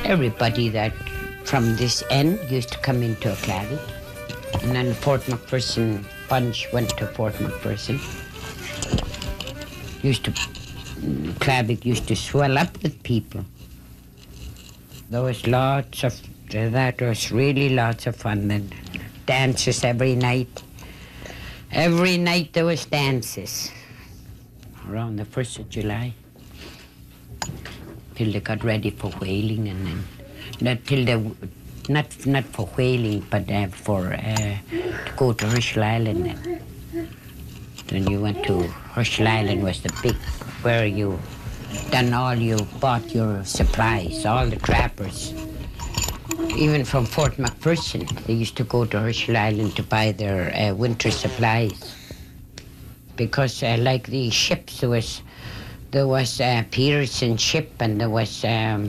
Everybody that from this end used to come into a Clavik. And then Fort McPherson bunch went to Fort McPherson. Clavik used to swell up with people. There was that was really lots of fun. And dances every night. Every night there was dances around the 1st of July till they got ready for whaling, and then not for whaling, but to go to Herschel Island. Then you went to Herschel Island, was the big where you bought your supplies, all the trappers. Even from Fort McPherson, they used to go to Herschel Island to buy their winter supplies. Because like the ships, there was Peterson ship, and there was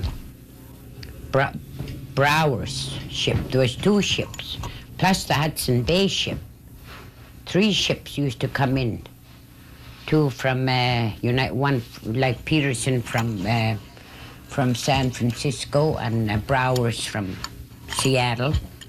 Brower's ship. There was 2 ships, plus the Hudson Bay ship. 3 ships used to come in. 2 from one like Peterson from San Francisco, and Brower's from Seattle.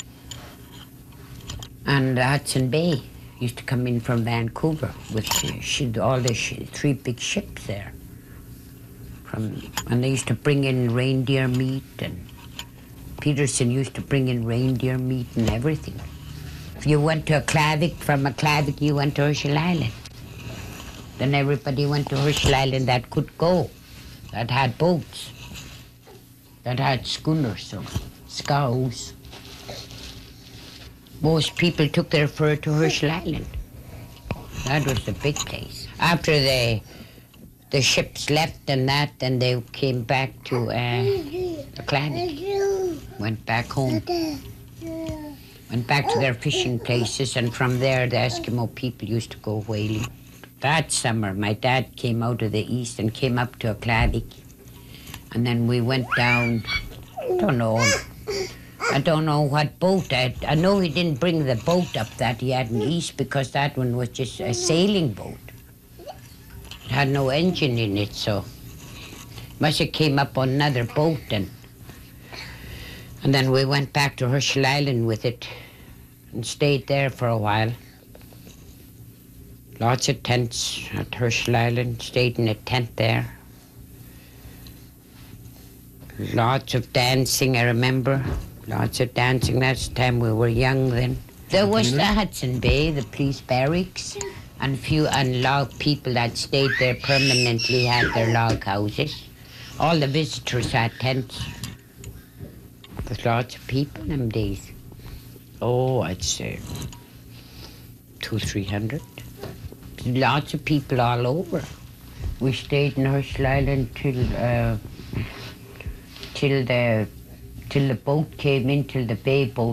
And Hudson Bay used to come in from Vancouver with all the 3 big ships there. And they used to bring in reindeer meat, and Peterson used to bring in reindeer meat and everything. If you went to a Clavik, from a Clavik you went to Herschel Island. Then everybody went to Herschel Island that could go, that had boats, that had schooners or scows. Most people took their fur to Herschel Island. That was the big place. After the ships left and that, then they came back to the Clavik, went back home, went back to their fishing places, and from there the Eskimo people used to go whaling. That summer, my dad came out of the east and came up to a Clavik, and then we went down, I don't know what boat. I know he didn't bring the boat up that he had in east, because that one was just a sailing boat. It had no engine in it, so must have came up on another boat, and then we went back to Herschel Island with it and stayed there for a while. Lots of tents at Herschel Island, stayed in a tent there. Lots of dancing, I remember. Lots of dancing. That's the time we were young then. There was the Hudson Bay, the police barracks, and a few log people that stayed there permanently had their log houses. All the visitors had tents. There's lots of people in them days. Oh, I'd say 200-300. Lots of people all over. We stayed in Herschel Island till the boat came in, till the bay boat